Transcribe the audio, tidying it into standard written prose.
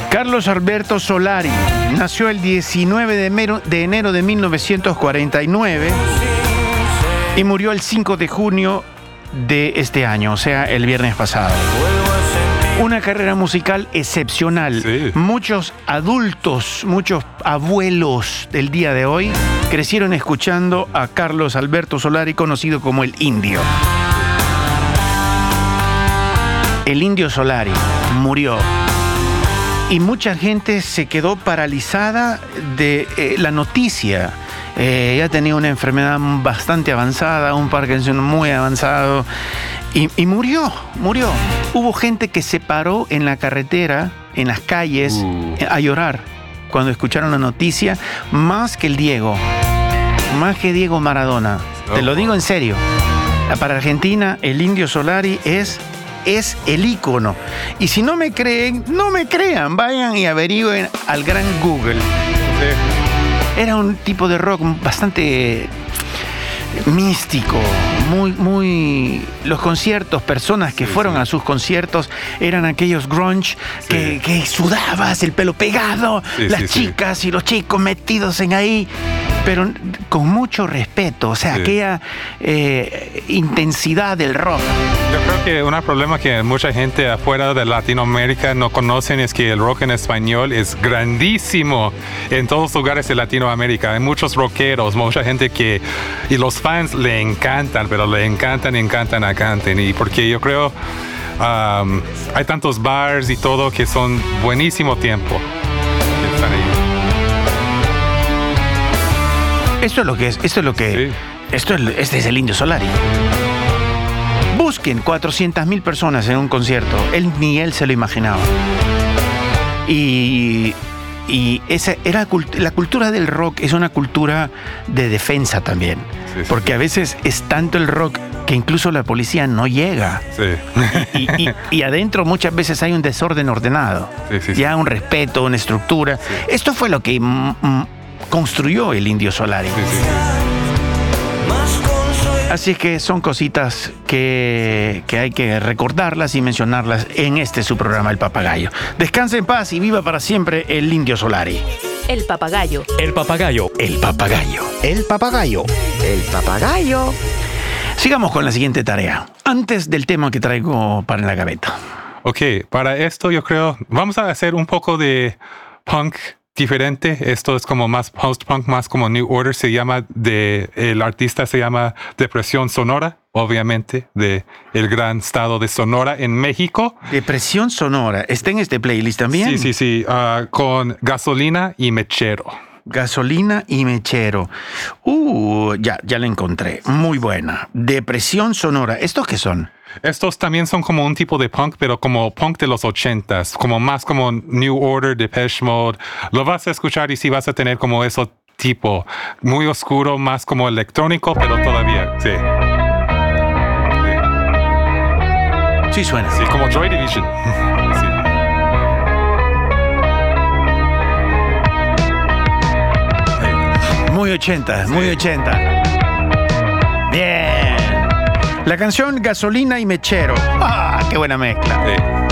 Carlos Alberto Solari nació el 19 de enero de 1949 y murió el 5 de junio de este año, o sea, el viernes pasado. Una carrera musical excepcional. Sí. Muchos adultos, muchos abuelos del día de hoy crecieron escuchando a Carlos Alberto Solari, conocido como el Indio. El Indio Solari murió. Y mucha gente se quedó paralizada de la noticia. Ya tenía una enfermedad bastante avanzada, un Parkinson muy avanzado, y murió. Hubo gente que se paró en la carretera, en las calles, a llorar cuando escucharon la noticia, más que Diego Maradona. Te lo digo en serio. Para Argentina, el Indio Solari es el ícono. Y si no me creen, no me crean. Vayan y averigüen al gran Google. Sí. Era un tipo de rock bastante místico, muy... Los conciertos, personas que fueron a sus conciertos eran aquellos grunge que sudabas, el pelo pegado, las chicas y los chicos metidos en ahí, pero con mucho respeto, o sea, aquella intensidad del rock. Yo creo que un problema que mucha gente afuera de Latinoamérica no conocen es que el rock en español es grandísimo en todos los lugares de Latinoamérica. Hay muchos rockeros, mucha gente y los fans le encantan, pero le encantan. Y porque yo creo hay tantos bars y todo que son buenísimo tiempo. Este es el Indio Solari. Busquen 400.000 personas en un concierto. Ni él se lo imaginaba. Y esa era la cultura del rock, es una cultura de defensa también. Porque a veces es tanto el rock que incluso la policía no llega. Sí. Y adentro muchas veces hay un desorden ordenado. Ya un respeto, una estructura. Sí. Esto fue lo que construyó el Indio Solari. Así es que son cositas que hay que recordarlas y mencionarlas en su programa El Papagayo. Descanse en paz y viva para siempre el Indio Solari. El Papagayo. El Papagayo. El Papagayo. El Papagayo. El Papagayo. Sigamos con la siguiente tarea, antes del tema que traigo para la gaveta. Ok, para esto yo creo, vamos a hacer un poco de punk diferente. Esto es como más post-punk, más como New Order. El artista se llama Depresión Sonora, obviamente, de el gran estado de Sonora en México. Depresión Sonora, ¿está en este playlist también? Sí, con Gasolina y Mechero. Gasolina y Mechero. Ya la encontré. Muy buena. Depresión Sonora. ¿Estos qué son? Estos también son como un tipo de punk, pero como punk de los 80s, como más como New Order, Depeche Mode. Lo vas a escuchar y sí vas a tener como eso tipo, muy oscuro, más como electrónico, pero todavía, sí. Sí suena. Sí, como Joy Division. Sí. Muy 80, muy 80. Bien. La canción Gasolina y Mechero. ¡Ah, qué buena mezcla! Sí.